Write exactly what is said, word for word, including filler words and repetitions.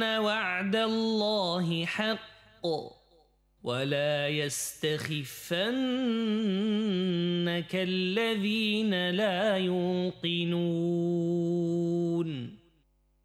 وعد الله حق ولا يستخفنك الذين لا يوقنون